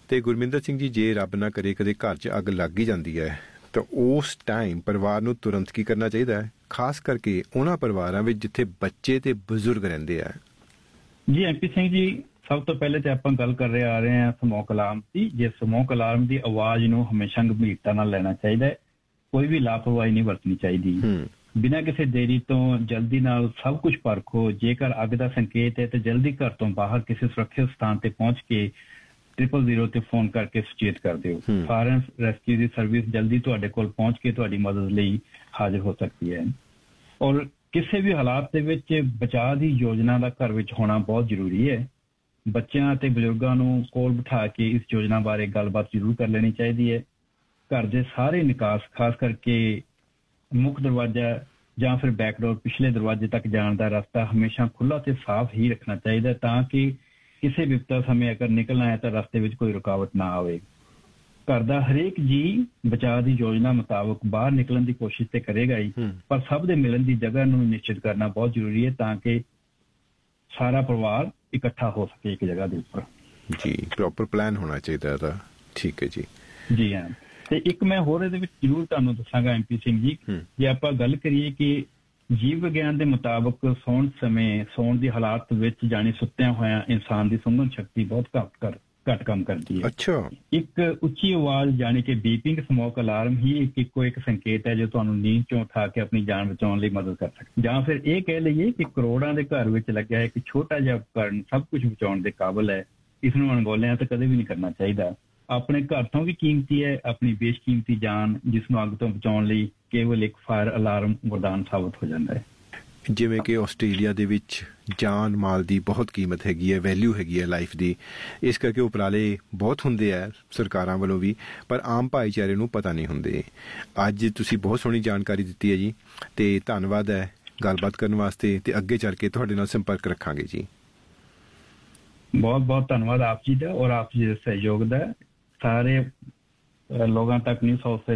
ਤੇ ਗੁਰਮਿੰਦਰ ਸਿੰਘ ਜੀ, ਜੇ ਰੱਬ ਨਾ ਕਰੇ ਕਦੇ ਘਰ 'ਚ ਅੱਗ ਲੱਗ ਹੀ ਜਾਂਦੀ ਹੈ ਤਾਂ ਉਸ ਟਾਈਮ ਪਰਿਵਾਰ ਨੂੰ ਤੁਰੰਤ ਕੀ ਕਰਨਾ ਚਾਹੀਦਾ ਹੈ, ਖਾਸ ਕਰਕੇ ਉਹਨਾਂ ਪਰਿਵਾਰਾਂ ਵਿੱਚ ਜਿੱਥੇ ਬੱਚੇ ਤੇ ਬਜ਼ੁਰਗ ਰਹਿੰਦੇ ਆ? ਜੀ MP ਸਿੰਘ ਜੀ, ਸਭ ਤੋਂ ਪਹਿਲੇ ਤੇ ਆਪਾਂ ਗੱਲ ਕਰ ਆ ਰਹੇ ਹਾਂ ਸਮੋਕ ਅਲਾਰਮ ਦੀ। ਜੇ ਸਮੋਕ ਅਲਾਰਮ ਦੀ ਆਵਾਜ਼ ਨੂੰ ਹਮੇਸ਼ਾ ਗੰਭੀਰਤਾ ਨਾਲ ਲੈਣਾ ਚਾਹੀਦਾ ਹੈ, ਕੋਈ ਵੀ ਲਾਪਰਵਾਹੀ ਨਹੀਂ ਵਰਤਣੀ ਚਾਹੀਦੀ। ਬਿਨਾਂ ਕਿਸੇ ਦੇਰੀ ਤੋਂ ਜਲਦੀ ਨਾਲ ਸਭ ਕੁਝ ਪਰਖੋ। ਜੇਕਰ ਅੱਗ ਦਾ ਸੰਕੇਤ ਹੈ ਤੇ ਜਲਦੀ ਘਰ ਤੋਂ ਬਾਹਰ ਕਿਸੇ ਸੁਰੱਖਿਅਤ ਸਥਾਨ ਤੇ ਪਹੁੰਚ ਕੇ 000 ਤੇ ਫੋਨ ਕਰਕੇ ਸੁਚੇਤ ਕਰ ਦਿਓ। Fire and rescue the service ਜਲਦੀ ਤੁਹਾਡੇ ਕੋਲ ਪਹੁੰਚ ਕੇ ਤੁਹਾਡੀ ਮਦਦ ਲਈ ਹਾਜ਼ਰ ਹੋ ਸਕਦੀ ਹੈ। ਔਰ ਕਿਸੇ ਵੀ ਹਾਲਾਤ ਦੇ ਵਿੱਚ ਬਚਾਅ ਦੀ ਯੋਜਨਾ ਦਾ ਘਰ ਵਿੱਚ ਹੋਣਾ ਬਹੁਤ ਜ਼ਰੂਰੀ ਹੈ। ਬੱਚਿਆਂ ਅਤੇ ਬਜ਼ੁਰਗਾਂ ਨੂੰ ਕੋਲ ਬਿਠਾ ਕੇ ਇਸ ਯੋਜਨਾ ਬਾਰੇ ਗੱਲਬਾਤ ਜ਼ਰੂਰ ਕਰ ਲੈਣੀ ਚਾਹੀਦੀ ਹੈ। ਘਰ ਦੇ ਸਾਰੇ ਨਿਕਾਸ, ਖਾਸ ਕਰਕੇ ਮੁੱਖ ਦਰਵਾਜ਼ਾ ਜਾਂ ਫਿਰ ਬੈਕਡੋਰ, ਪਿਛਲੇ ਦਰਵਾਜ਼ੇ ਤੱਕ ਜਾਣ ਦਾ ਰਸਤਾ ਹਮੇਸ਼ਾ ਖੁੱਲ੍ਹਾ ਤੇ ਸਾਫ਼ ਹੀ ਰੱਖਣਾ ਚਾਹੀਦਾ, ਤਾਂ ਕਿ ਕਿਸੇ ਵਿਪਤਾ ਸਮੇਂ ਅਗਰ ਨਿਕਲਣਾ ਹੈ ਤਾਂ ਰਸਤੇ ਵਿੱਚ ਕੋਈ ਰੁਕਾਵਟ ਨਾ ਆਵੇ। ਘਰ ਦਾ ਹਰੇਕ ਜੀ ਬਚਾਅ ਦੀ ਯੋਜਨਾ ਮੁਤਾਬਕ ਬਾਹਰ ਨਿਕਲਣ ਦੀ ਕੋਸ਼ਿਸ਼ ਤੇ ਕਰੇਗਾ ਹੀ, ਪਰ ਸਭ ਦੇ ਮਿਲਣ ਦੀ ਜਗ੍ਹਾ ਨੂੰ ਨਿਸ਼ਚਿਤ ਕਰਨਾ ਬਹੁਤ ਜ਼ਰੂਰੀ ਹੈ, ਤਾਂ ਕਿ ਸਾਰਾ ਪਰਿਵਾਰ ਇਕੱਠਾ ਹੋ ਸਕੇ ਇੱਕ ਜਗ੍ਹਾ ਦੇ ਉੱਪਰ। ਜੀ, ਪ੍ਰੋਪਰ ਪਲਾਨ ਹੋਣਾ ਚਾਹੀਦਾ ਇਹਦਾ। ਠੀਕ ਹੈ ਜੀ। ਜੀ ਹਾਂ। ਤੇ ਇੱਕ ਮੈਂ ਹੋਰ ਇਹਦੇ ਵਿੱਚ ਜ਼ਰੂਰ ਤੁਹਾਨੂੰ ਦੱਸਾਂਗਾ MP ਸਿੰਘ ਜੀ, ਜੇ ਆਪਾਂ ਗੱਲ ਕਰੀਏ ਕਿ ਜੀਵ ਵਿਗਿਆਨ ਦੇ ਮੁਤਾਬਕ ਸੌਣ ਸਮੇਂ, ਸੌਣ ਦੀ ਹਾਲਾਤ ਵਿੱਚ ਜਾਣੀ ਸੁੱਤਿਆਂ ਹੋਇਆਂ ਇਨਸਾਨ ਦੀ ਸੁੰਘਣ ਸ਼ਕਤੀ ਬਹੁਤ ਘੱਟ ਕੰਮ ਕਰਦੀ ਹੈ। ਅੱਛਾ। ਇੱਕ ਉੱਚੀ ਆਵਾਜ਼ ਜਾਣੀ ਕਿ ਬੀਪਿੰਗ ਸਮੋਕ ਅਲਾਰਮ ਹੀ ਇੱਕੋ ਇੱਕ ਸੰਕੇਤ ਹੈ ਜੋ ਤੁਹਾਨੂੰ ਨੀਂਦ ਚੋਂ ਉਠਾ ਕੇ ਆਪਣੀ ਜਾਨ ਬਚਾਉਣ ਲਈ ਮਦਦ ਕਰ ਸਕਦਾ। ਜਾਂ ਫਿਰ ਇਹ ਕਹਿ ਲਈਏ ਕਿ ਕਰੋੜਾਂ ਦੇ ਘਰ ਵਿੱਚ ਲੱਗਿਆ ਇੱਕ ਛੋਟਾ ਜਿਹਾ ਉਪਕਰਨ ਸਭ ਕੁਝ ਬਚਾਉਣ ਦੇ ਕਾਬਲ ਹੈ। ਇਸ ਨੂੰ ਅਣਗੌਲਿਆਂ ਤਾਂ ਕਦੇ ਵੀ ਨਹੀਂ ਕਰਨਾ ਚਾਹੀਦਾ। ਆਪਣੇ ਘਰ ਤੋਂ ਵੀ ਕੀਮਤੀ ਹੈ ਆਪਣੀ ਬੇਸ਼ਕੀਮਤੀ ਜਾਨ, ਜਿਸ ਨੂੰ ਅੱਗ ਤੋਂ ਬਚਾਉਣ ਲਈ ਕੇਵਲ ਇੱਕ ਫਾਇਰ ਅਲਾਰਮ ਵਰਦਾਨ ਸਾਬਤ ਹੋ ਜਾਂਦਾ ਹੈ। ਜਿਵੇਂ ਕਿ ਆਸਟ੍ਰੇਲੀਆ ਦੇ ਵਿੱਚ ਜਾਨ ਮਾਲ ਦੀ ਬਹੁਤ ਕੀਮਤ ਹੈਗੀ ਹੈ, ਵੈਲਿਊ ਹੈਗੀ ਹੈ ਲਾਈਫ ਦੀ, ਇਸ ਕਰਕੇ ਉਪਰਾਲੇ ਬਹੁਤ ਹੁੰਦੇ ਆ ਸਰਕਾਰਾਂ ਵੱਲੋਂ ਵੀ, ਪਰ ਆਮ ਭਾਈਚਾਰੇ ਨੂੰ ਪਤਾ ਨਹੀਂ ਹੁੰਦੇ। ਅੱਜ ਤੁਸੀਂ ਬਹੁਤ ਸੋਹਣੀ ਜਾਣਕਾਰੀ ਦਿੱਤੀ ਹੈ ਜੀ, ਤੇ ਧੰਨਵਾਦ ਹੈ ਗੱਲਬਾਤ ਕਰਨ ਵਾਸਤੇ, ਤੇ ਅੱਗੇ ਚੱਲ ਕੇ ਤੁਹਾਡੇ ਨਾਲ ਸੰਪਰਕ ਰੱਖਾਂਗੇ ਜੀ। ਬਹੁਤ ਬਹੁਤ ਧੰਨਵਾਦ ਆਪ ਜੀ ਦਾ ਔਰ ਆਪ ਜੀ ਦੇ ਸਹਿਯੋਗ ਦਾ। ਸਾਰੇ ਲੋਕਾਂ ਤੱਕ ਨਿਊ ਸਾਊਥ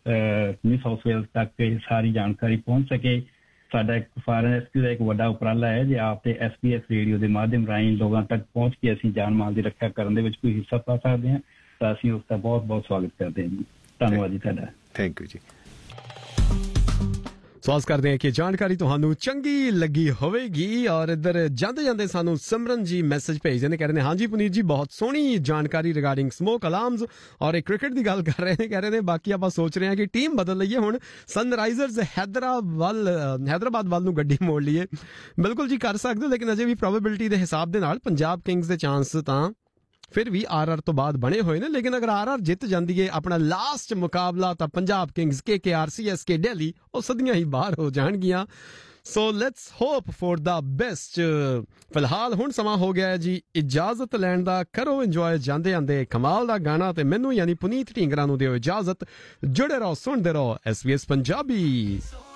ਵੇਲਜ਼ ਤੱਕ ਸਾਰੀ ਜਾਣਕਾਰੀ ਪਹੁੰਚ ਸਕੇ। ਸਾਡਾ ਇੱਕ ਫਾਇਰ ਐਂਡ ਰੈਸਕਿਊ ਦਾ ਇੱਕ ਵੱਡਾ ਉਪਰਾਲਾ ਹੈ। ਜੇ ਆਪ ਤੇ SBS ਰੇਡੀਓ ਦੇ ਮਾਧਿਅਮ ਰਾਹੀਂ ਲੋਕਾਂ ਤੱਕ ਪਹੁੰਚ ਕੇ ਅਸੀਂ ਜਾਨ ਮਾਲ ਦੀ ਰੱਖਿਆ ਕਰਨ ਦੇ ਵਿੱਚ ਕੋਈ ਹਿੱਸਾ ਪਾ ਸਕਦੇ ਹਾਂ ਤਾਂ ਅਸੀਂ ਉਸ ਦਾ ਬਹੁਤ ਬਹੁਤ ਸਵਾਗਤ ਕਰਦੇ ਹਾਂ ਜੀ। ਧੰਨਵਾਦ ਜੀ ਤੁਹਾਡਾ। ਥੈਂਕ ਯੂ ਜੀ। ਸੋ ਆਸ ਕਰਦੇ ਹਾਂ ਕਿ ਜਾਣਕਾਰੀ ਤੁਹਾਨੂੰ ਚੰਗੀ ਲੱਗੀ ਹੋਵੇਗੀ। ਔਰ ਇੱਧਰ ਜਾਂਦੇ ਜਾਂਦੇ ਸਾਨੂੰ ਸਿਮਰਨ ਜੀ ਮੈਸੇਜ ਭੇਜਦੇ ਨੇ, ਕਹਿ ਰਹੇ ਨੇ ਹਾਂਜੀ ਪੁਨੀਤ ਜੀ ਬਹੁਤ ਸੋਹਣੀ ਜਾਣਕਾਰੀ ਰਿਗਾਰਡਿੰਗ ਸਮੋਕ ਅਲਾਰਮਸ, ਔਰ ਇਹ ਕ੍ਰਿਕਟ ਦੀ ਗੱਲ ਕਰ ਰਹੇ ਨੇ। ਕਹਿ ਰਹੇ ਨੇ ਬਾਕੀ ਆਪਾਂ ਸੋਚ ਰਹੇ ਹਾਂ ਕਿ ਟੀਮ ਬਦਲ ਲਈਏ, ਹੁਣ ਸਨਰਾਈਜ਼ਰਸ ਹੈਦਰਾਬਾਦ ਵੱਲ ਨੂੰ ਗੱਡੀ ਮੋੜ ਲਈਏ। ਬਿਲਕੁਲ ਜੀ ਕਰ ਸਕਦੇ ਹੋ, ਲੇਕਿਨ ਅਜੇ ਵੀ ਪ੍ਰੋਬੇਬਿਲਿਟੀ ਦੇ ਹਿਸਾਬ ਦੇ ਨਾਲ ਪੰਜਾਬ ਕਿੰਗਸ ਦੇ ਚਾਂਸ ਤਾਂ ਫਿਰ ਵੀ RR ਤੋਂ ਬਾਅਦ ਬਣੇ ਹੋਏ ਨੇ। ਲੇਕਿਨ ਅਗਰ RR ਜਿੱਤ ਜਾਂਦੀ ਹੈ ਆਪਣਾ ਲਾਸਟ ਮੁਕਾਬਲਾ ਤਾਂ Punjab Kings, KKR, CSK, Delhi ਉਹ ਸਦੀਆਂ ਹੀ ਬਾਹਰ ਹੋ ਜਾਣਗੀਆਂ। So let's hope for the best. ਫਿਲਹਾਲ ਹੁਣ ਸਮਾਂ ਹੋ ਗਿਆ ਹੈ ਜੀ ਇਜਾਜ਼ਤ ਲੈਣ ਦਾ। ਕਰੋ ਇੰਜੋਏ ਜਾਂਦੇ ਜਾਂਦੇ ਕਮਾਲ ਦਾ ਗਾਣਾ, ਤੇ ਮੈਨੂੰ ਯਾਨੀ ਪੁਨੀਤ ਢੀਂਗਰਾ ਨੂੰ ਦਿਓ ਇਜਾਜ਼ਤ। ਜੁੜੇ ਰਹੋ, ਸੁਣਦੇ ਰਹੋ SBS ਪੰਜਾਬੀ।